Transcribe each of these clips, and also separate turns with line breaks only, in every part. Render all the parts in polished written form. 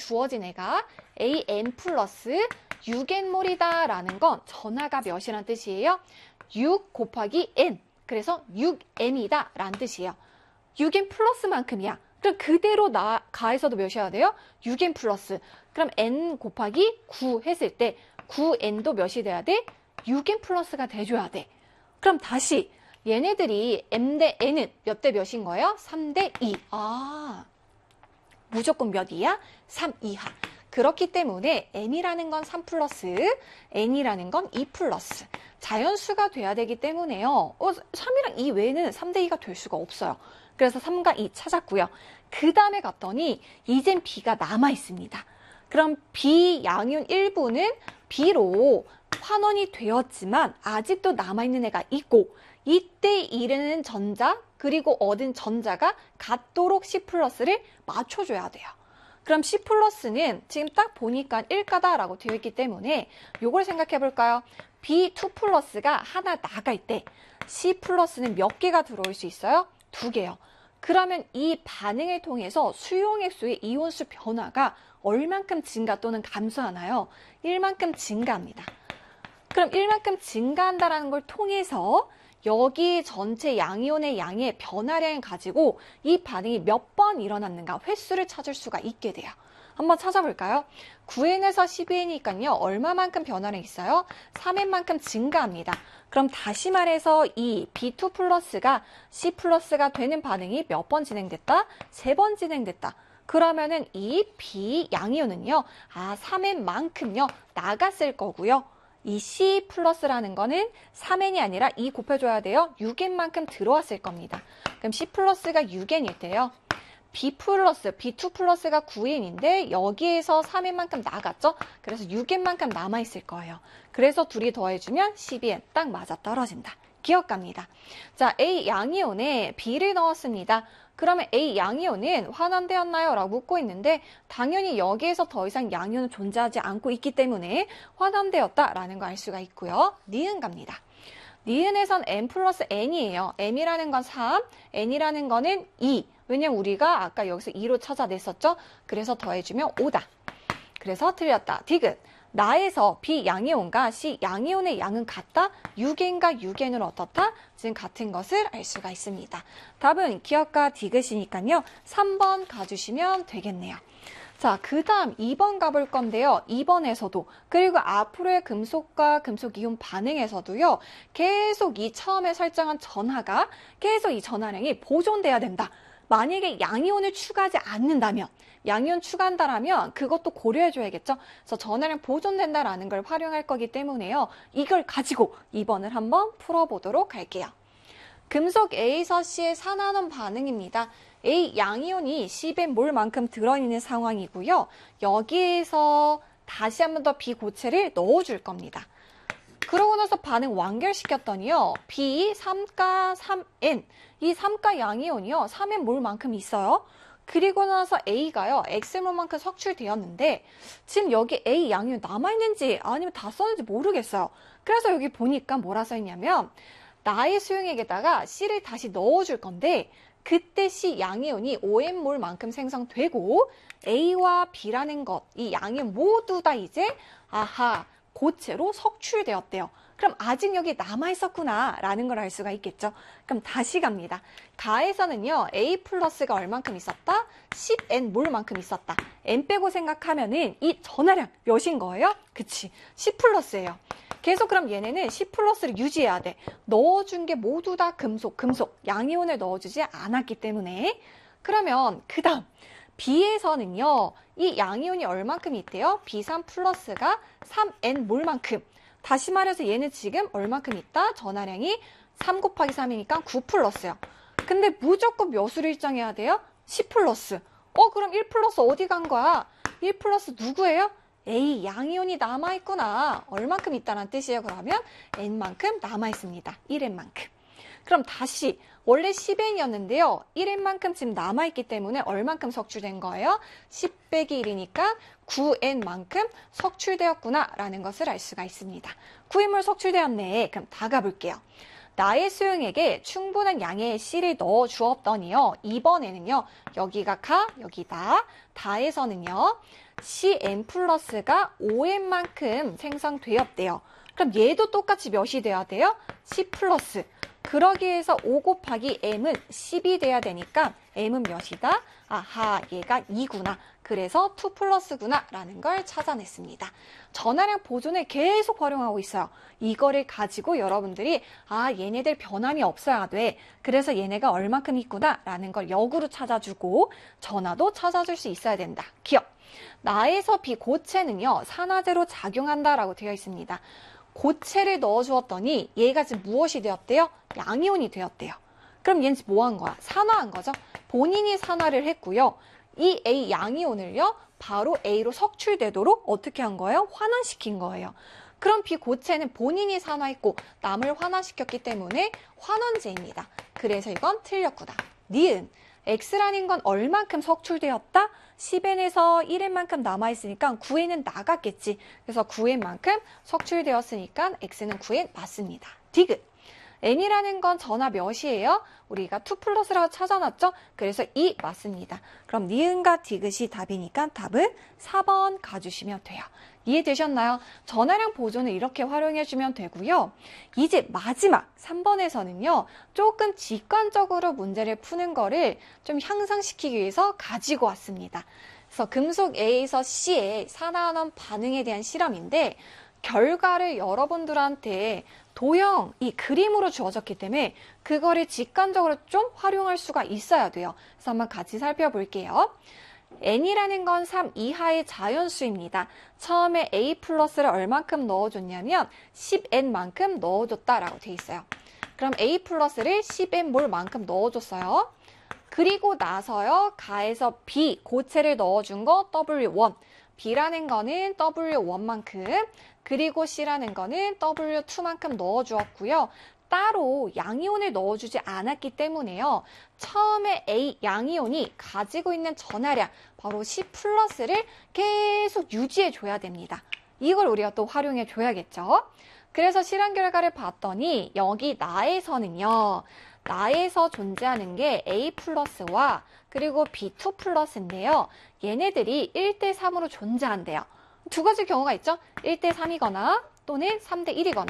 주어진 애가 AN 플러스 6N몰이다 라는 건 전하가 몇이란 뜻이에요? 6 곱하기 N. 그래서 6N이다 라는 뜻이에요. 6N 플러스만큼이야. 그럼 그대로 가에서도 몇이어야 돼요? 6N 플러스. 그럼 N 곱하기 9 했을 때 9N도 몇이 돼야 돼? 6N 플러스가 돼줘야 돼. 그럼 다시 얘네들이 M 대 N은 몇 대 몇인 거예요? 3 대 2. 아, 무조건 몇 이하? 3 이하. 그렇기 때문에 M이라는 건 3 플러스, N이라는 건 2 플러스. 자연수가 돼야 되기 때문에요. 3이랑 2 외에는 3 대 2가 될 수가 없어요. 그래서 3과 2 찾았고요. 그 다음에 갔더니 이젠 B가 남아 있습니다. 그럼 B 양이온 1부는 B로 환원이 되었지만 아직도 남아있는 애가 있고 이때 이르는 전자 그리고 얻은 전자가 같도록 C 플러스를 맞춰줘야 돼요. 그럼 C 플러스는 지금 딱 보니까 1가다라고 되어 있기 때문에 이걸 생각해 볼까요? B2 플러스가 하나 나갈 때 C 플러스는 몇 개가 들어올 수 있어요? 2개요. 그러면 이 반응을 통해서 수용액수의 이온수 변화가 얼만큼 증가 또는 감소하나요? 1만큼 증가합니다. 그럼 1만큼 증가한다는 걸 통해서 여기 전체 양이온의 양의 변화량을 가지고 이 반응이 몇 번 일어났는가 횟수를 찾을 수가 있게 돼요. 한번 찾아볼까요? 9N에서 12N이니까요. 얼마만큼 변화량이 있어요? 3N만큼 증가합니다. 그럼 다시 말해서 이 B2 플러스가 C 플러스가 되는 반응이 몇 번 진행됐다? 3번 진행됐다. 그러면은 이 B 양이온은요. 3N만큼요. 나갔을 거고요. 이 C 플러스라는 거는 3N이 아니라 2 곱해줘야 돼요. 6N만큼 들어왔을 겁니다. 그럼 C 플러스가 6N일 때요. B2 플러스가 9N인데 여기에서 3N만큼 나갔죠? 그래서 6N만큼 남아있을 거예요. 그래서 둘이 더해주면 12N 딱 맞아 떨어진다. 기억갑니다. 자, A 양이온에 B를 넣었습니다. 그러면 A 양이온은 환원되었나요? 라고 묻고 있는데 당연히 여기에서 더 이상 양이온은 존재하지 않고 있기 때문에 환원되었다라는 거 알 수가 있고요. 니은 갑니다. 니은에선 M 플러스 N이에요. M이라는 건 3, N이라는 거는 2. 왜냐면 우리가 아까 여기서 2로 찾아냈었죠? 그래서 더해주면 5다. 그래서 틀렸다. 디귿. 나에서 B 양이온과 C 양이온의 양은 같다? 6N과 6N은 어떻다? 지금 같은 것을 알 수가 있습니다. 답은 기억과 디귿이니까요. 3번 가주시면 되겠네요. 자, 그 다음 2번 가볼 건데요. 2번에서도 그리고 앞으로의 금속과 금속이온 반응에서도요. 계속 이 처음에 설정한 전하가 계속 이 전하량이 보존돼야 된다. 만약에 양이온을 추가하지 않는다면 양이온 추가한다라면 그것도 고려해줘야겠죠. 그래서 전하량 보존된다라는 걸 활용할 거기 때문에요. 이걸 가지고 2번을 한번 풀어보도록 할게요. 금속 A에서 C의 산화원 반응입니다. A 양이온이 10의 몰만큼 들어있는 상황이고요. 여기에서 다시 한 번 더 B 고체를 넣어줄 겁니다. 그러고 나서 반응 완결시켰더니요. B 3가 3N 이 3가 양이온이요. 3N 몰만큼 있어요. 그리고 나서 A가요. X몰만큼 석출되었는데 지금 여기 A 양이온 남아있는지 아니면 다 썼는지 모르겠어요. 그래서 여기 보니까 뭐라 써있냐면 나의 수용액에다가 C를 다시 넣어줄 건데 그때 C 양이온이 5N몰만큼 생성되고 A와 B라는 것, 이 양이온 모두 다 이제 고체로 석출되었대요. 그럼 아직 여기 남아있었구나 라는 걸 알 수가 있겠죠. 그럼 다시 갑니다. 가에서는요. A 플러스가 얼만큼 있었다? 10N몰만큼 있었다. N 빼고 생각하면은 이 전하량 몇인 거예요? 그치, C 플러스예요. 계속 그럼 얘네는 C 플러스를 유지해야 돼. 넣어준 게 모두 다 금속, 양이온을 넣어주지 않았기 때문에. 그러면 그 다음 B에서는요. 이 양이온이 얼만큼 있대요? B3 플러스가 3N몰만큼. 다시 말해서 얘는 지금 얼만큼 있다? 전하량이 3 곱하기 3이니까 9 플러스요. 근데 무조건 몇으로 일정해야 돼요? C 플러스. 그럼 1 플러스 어디 간 거야? 1 플러스 누구예요? A 양이온이 남아있구나. 얼만큼 있다는 뜻이에요. 그러면 N만큼 남아있습니다. 1N만큼. 그럼 다시 원래 10N이었는데요. 1N만큼 지금 남아있기 때문에 얼만큼 석출된 거예요? 10 빼기 1이니까 9N만큼 석출되었구나 라는 것을 알 수가 있습니다. 9인몰 석출되었네. 그럼 다 가볼게요. 나의 수용액에 충분한 양의 C를 넣어 주었더니요. 이번에는요. 여기가 가, 여기다. 다에서는요. CN 플러스가 ON만큼 생성되었대요. 그럼 얘도 똑같이 몇이 돼야 돼요? 10 플러스. 그러기 위해서 5 곱하기 m은 10이 돼야 되니까 m은 몇이다? 아하, 얘가 2구나. 그래서 2 플러스구나 라는 걸 찾아냈습니다. 전화량 보존을 계속 활용하고 있어요. 이거를 가지고 여러분들이 얘네들 변함이 없어야 돼. 그래서 얘네가 얼만큼 있구나 라는 걸 역으로 찾아주고 전화도 찾아줄 수 있어야 된다. 기억! 나에서 B 고체는요, 산화제로 작용한다라고 되어 있습니다. 고체를 넣어주었더니 얘가 지금 무엇이 되었대요? 양이온이 되었대요. 그럼 얘는 뭐 한 거야? 산화한 거죠. 본인이 산화를 했고요. 이 A 양이온을요, 바로 A로 석출되도록 어떻게 한 거예요? 환원시킨 거예요. 그럼 B 고체는 본인이 산화했고 남을 환원시켰기 때문에 환원제입니다. 그래서 이건 틀렸구나. 니은. X라는 건 얼만큼 석출되었다? 10N에서 1N만큼 남아있으니까 9N은 나갔겠지. 그래서 9N만큼 석출되었으니까 X는 9N 맞습니다. 디귿. N이라는 건 전화 몇이에요? 우리가 2 플러스라고 찾아놨죠? 그래서 2 맞습니다. 그럼 니은과 디귿이 답이니까 답은 4번 가주시면 돼요. 이해되셨나요? 전화량 보존을 이렇게 활용해주면 되고요. 이제 마지막 3번에서는요. 조금 직관적으로 문제를 푸는 거를 좀 향상시키기 위해서 가지고 왔습니다. 그래서 금속 A에서 C의 산화환원 반응에 대한 실험인데 결과를 여러분들한테 도형, 이 그림으로 주어졌기 때문에 그거를 직관적으로 좀 활용할 수가 있어야 돼요. 그래서 한번 같이 살펴볼게요. N이라는 건 3 이하의 자연수입니다. 처음에 A 플러스를 얼만큼 넣어줬냐면 10N만큼 넣어줬다라고 돼 있어요. 그럼 A 플러스를 10N몰만큼 넣어줬어요. 그리고 나서요, 가에서 B 고체를 넣어준 거 W1. B라는 거는 W1만큼, 그리고 C라는 거는 W2만큼 넣어주었고요. 따로 양이온을 넣어주지 않았기 때문에요. 처음에 A 양이온이 가지고 있는 전하량, 바로 C 플러스를 계속 유지해줘야 됩니다. 이걸 우리가 또 활용해줘야겠죠. 그래서 실험 결과를 봤더니 여기 나에서는요. 나에서 존재하는 게 A 플러스와 그리고 B2 플러스인데요. 얘네들이 1대3으로 존재한대요. 두 가지 경우가 있죠. 1대3이거나 또는 3대1이거나.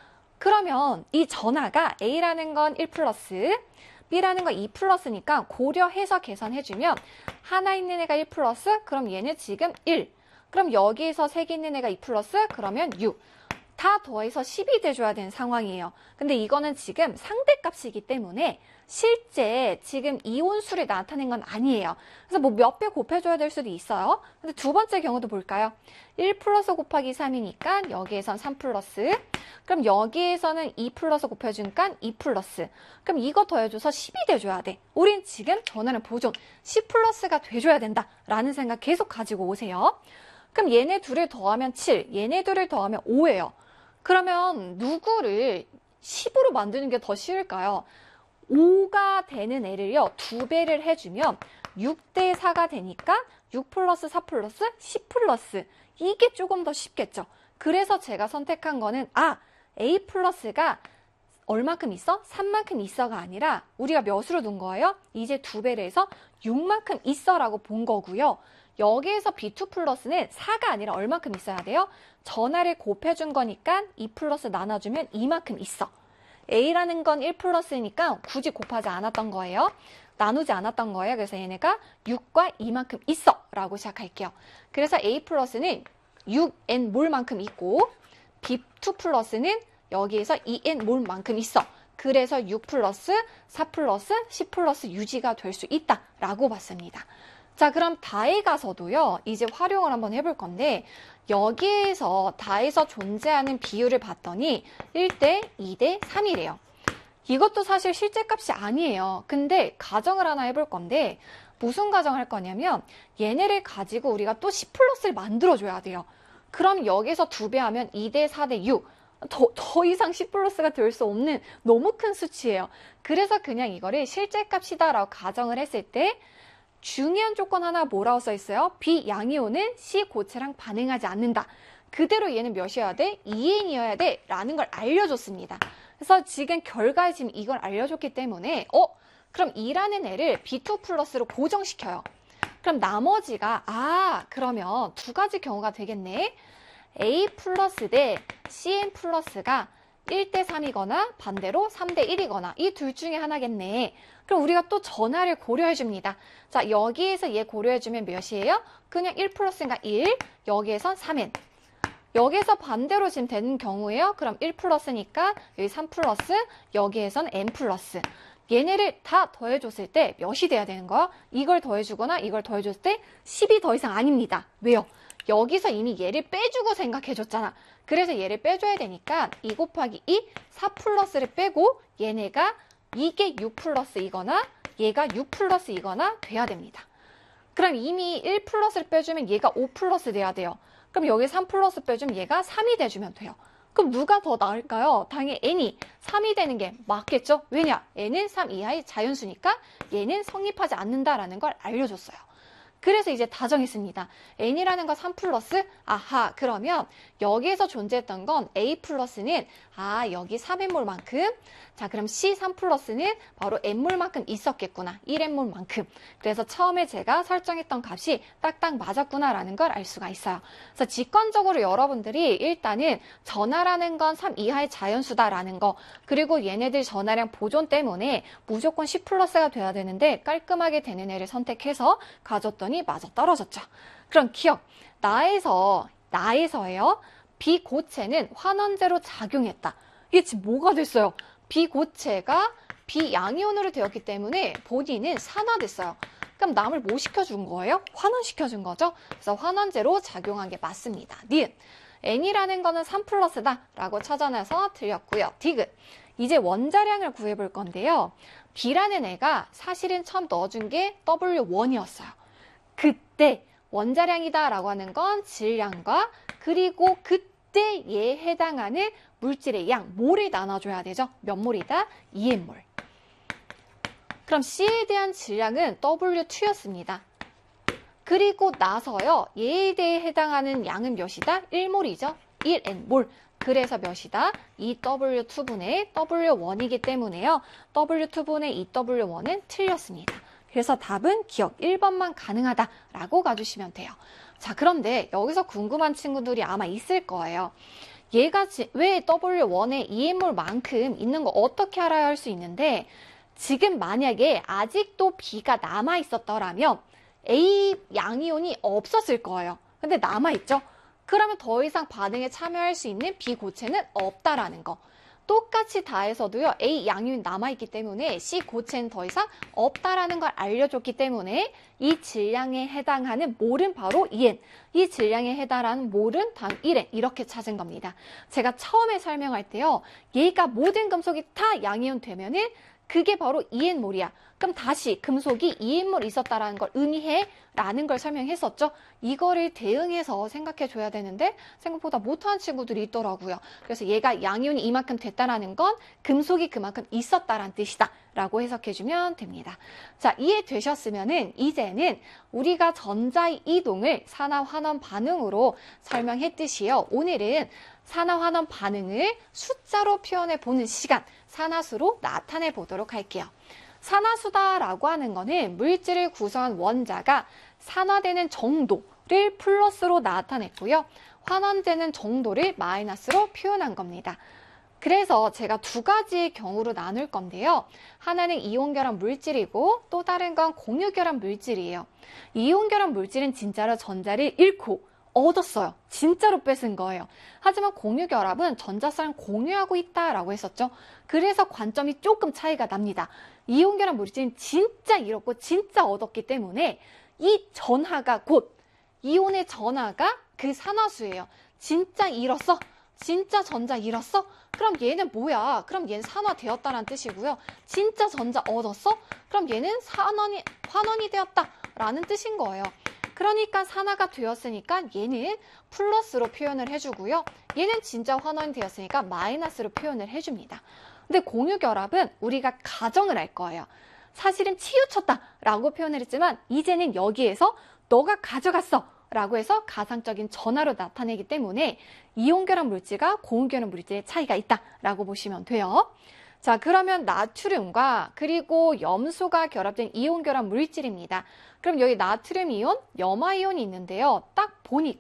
그러면 이 전하가 A라는 건 1 플러스, B라는 건 2 플러스니까 고려해서 계산해주면 하나 있는 애가 1 플러스, 그럼 얘는 지금 1. 그럼 여기에서 3개 있는 애가 2 플러스, 그러면 6. 다 더해서 10이 돼줘야 되는 상황이에요. 근데 이거는 지금 상대값이기 때문에 실제 지금 이온수를 나타낸 건 아니에요. 그래서 뭐 몇 배 곱해줘야 될 수도 있어요. 근데 두 번째 경우도 볼까요? 1 플러스 곱하기 3이니까 여기에선 3 플러스. 그럼 여기에서는 2 플러스 곱해주니까 2 플러스. 그럼 이거 더해줘서 10이 돼줘야 돼. 우린 지금 전하는 보존 10 플러스가 돼줘야 된다라는 생각 계속 가지고 오세요. 그럼 얘네 둘을 더하면 7, 얘네 둘을 더하면 5예요. 그러면 누구를 10으로 만드는 게 더 쉬울까요? 5가 되는 애를요, 2배를 해주면 6대 4가 되니까 6 플러스 4 플러스 10 플러스. 이게 조금 더 쉽겠죠. 그래서 제가 선택한 거는 A 플러스가 얼만큼 있어? 3만큼 있어가 아니라 우리가 몇으로 둔 거예요? 이제 2배를 해서 6만큼 있어라고 본 거고요. 여기에서 B2 플러스는 4가 아니라 얼만큼 있어야 돼요? 전하를 곱해준 거니까 2 플러스 나눠주면 2만큼 있어. A라는 건 1 플러스니까 굳이 곱하지 않았던 거예요. 나누지 않았던 거예요. 그래서 얘네가 6과 2만큼 있어 라고 시작할게요. 그래서 A 플러스는 6N 몰만큼 있고 B2 플러스는 여기에서 2N 몰만큼 있어. 그래서 6 플러스 4 플러스 10 플러스 유지가 될 수 있다라고 봤습니다. 자, 그럼 다에 가서도요, 이제 활용을 한번 해볼 건데, 여기에서 다에서 존재하는 비율을 봤더니 1대 2대 3이래요. 이것도 사실 실제 값이 아니에요. 근데 가정을 하나 해볼 건데, 무슨 가정을 할 거냐면, 얘네를 가지고 우리가 또 10 플러스를 만들어줘야 돼요. 그럼 여기서 2배 하면 2대 4대 6. 더 이상 10 플러스가 될 수 없는 너무 큰 수치예요. 그래서 그냥 이거를 실제 값이다라고 가정을 했을 때, 중요한 조건 하나 뭐라고 써 있어요? B 양이온은 C 고체랑 반응하지 않는다. 그대로 얘는 몇이어야 돼? 2N이어야 돼 라는 걸 알려줬습니다. 그래서 지금 결과에 지금 이걸 알려줬기 때문에 그럼 E라는 애를 B2 플러스로 고정시켜요. 그럼 나머지가 그러면 두 가지 경우가 되겠네. A 플러스 대 CN 플러스가 1대 3이거나 반대로 3대 1이거나 이 둘 중에 하나겠네. 그럼 우리가 또 전화를 고려해 줍니다. 자, 여기에서 얘 고려해 주면 몇이에요? 그냥 1 플러스니까 1, 여기에선 3n. 여기에서 반대로 지금 되는 경우예요. 그럼 1 플러스니까 여기 3 플러스, 여기에선 n 플러스. 얘네를 다 더해줬을 때 몇이 돼야 되는 거야? 이걸 더해주거나 이걸 더해줬을 때 10이 더 이상 아닙니다. 왜요? 여기서 이미 얘를 빼주고 생각해줬잖아. 그래서 얘를 빼줘야 되니까 2 곱하기 2, 4 플러스를 빼고 얘네가 이게 6 플러스이거나 얘가 6 플러스이거나 돼야 됩니다. 그럼 이미 1 플러스를 빼주면 얘가 5 플러스 돼야 돼요. 그럼 여기 3 플러스 빼주면 얘가 3이 돼주면 돼요. 그럼 누가 더 나을까요? 당연히 n이 3이 되는 게 맞겠죠? 왜냐? n은 3 이하의 자연수니까 얘는 성립하지 않는다라는 걸 알려줬어요. 그래서 이제 다 정했습니다. n이라는 거 3 플러스, 아하, 그러면 여기에서 존재했던 건 a 플러스는 여기 3n몰만큼, 자 그럼 c 3 플러스는 바로 n몰만큼 있었겠구나, 1n몰만큼. 그래서 처음에 제가 설정했던 값이 딱딱 맞았구나라는 걸 알 수가 있어요. 그래서 직관적으로 여러분들이 일단은 전하라는 건 3 이하의 자연수다라는 거, 그리고 얘네들 전하량 보존 때문에 무조건 c 플러스가 돼야 되는데 깔끔하게 되는 애를 선택해서 가졌더니 맞아 떨어졌죠. 그럼 기억, 나에서예요. 비고체는 환원제로 작용했다. 이게 지금 뭐가 됐어요? 비고체가 비양이온으로 되었기 때문에 본인은 산화됐어요. 그럼 남을 뭐 시켜준 거예요? 환원시켜준 거죠. 그래서 환원제로 작용한 게 맞습니다. 니은, n이라는 거는 3 플러스다 라고 찾아내서 틀렸고요. 디귿, 이제 원자량을 구해볼 건데요. B라는 애가 사실은 처음 넣어준 게 W1이었어요. 그때 원자량이다 라고 하는 건 질량과 그리고 그때 얘에 해당하는 물질의 양, 몰을 나눠줘야 되죠. 몇 몰이다? 2n몰. 그럼 C에 대한 질량은 W2였습니다. 그리고 나서요. 얘에 대해 해당하는 양은 몇이다? 1몰이죠. 1n몰. 그래서 몇이다? 2W2분의 W1이기 때문에요. W2분의 2W1은 틀렸습니다. 그래서 답은 기억 1번만 가능하다라고 가주시면 돼요. 자, 그런데 여기서 궁금한 친구들이 아마 있을 거예요. 얘가 왜 W1에 2n몰만큼 있는 거 어떻게 알아야 할 수 있는데, 지금 만약에 아직도 B가 남아있었더라면 A 양이온이 없었을 거예요. 근데 남아있죠? 그러면 더 이상 반응에 참여할 수 있는 B 고체는 없다라는 거. 똑같이 다해서도요, A 양이온이 남아있기 때문에 C 고체는 더 이상 없다라는 걸 알려줬기 때문에 이 질량에 해당하는 몰은 바로 2n, 이 질량에 해당하는 몰은 단 1n, 이렇게 찾은 겁니다. 제가 처음에 설명할 때요, 얘가 모든 금속이 다 양이온 되면은 그게 바로 2n몰이야. 그럼 다시 금속이 2n몰 있었다라는 걸 의미해 라는 걸 설명했었죠. 이거를 대응해서 생각해 줘야 되는데 생각보다 못하는 친구들이 있더라고요. 그래서 얘가 양이온이 이만큼 됐다라는 건 금속이 그만큼 있었다라는 뜻이다 라고 해석해 주면 됩니다. 자, 이해되셨으면은 이제는 우리가 전자의 이동을 산화환원 반응으로 설명했듯이요. 오늘은 산화환원 반응을 숫자로 표현해 보는 시간, 산화수로 나타내 보도록 할게요. 산화수다라고 하는 거는 물질을 구성한 원자가 산화되는 정도를 플러스로 나타냈고요. 환원되는 정도를 마이너스로 표현한 겁니다. 그래서 제가 두 가지의 경우로 나눌 건데요. 하나는 이온결합 물질이고 또 다른 건 공유결합 물질이에요. 이온결합 물질은 진짜로 전자를 잃고 얻었어요. 진짜로 뺏은 거예요. 하지만 공유결합은 전자쌍을 공유하고 있다라고 했었죠. 그래서 관점이 조금 차이가 납니다. 이온결합 물질은 진짜 잃었고 진짜 얻었기 때문에 이 전하가 곧 이온의 전하가 그 산화수예요. 진짜 잃었어? 진짜 전자 잃었어? 그럼 얘는 뭐야? 그럼 얘는 산화되었다는 뜻이고요. 진짜 전자 얻었어? 그럼 얘는 환원이 되었다라는 뜻인 거예요. 그러니까 산화가 되었으니까 얘는 플러스로 표현을 해주고요. 얘는 진짜 환원이 되었으니까 마이너스로 표현을 해줍니다. 근데 공유결합은 우리가 가정을 할 거예요. 사실은 치우쳤다라고 표현을 했지만 이제는 여기에서 너가 가져갔어 라고 해서 가상적인 전하로 나타내기 때문에 이온결합 물질과 공유결합 물질의 차이가 있다라고 보시면 돼요. 자, 그러면 나트륨과 그리고 염소가 결합된 이온 결합 물질입니다. 그럼 여기 나트륨 이온, 염화 이온이 있는데요. 딱 보니까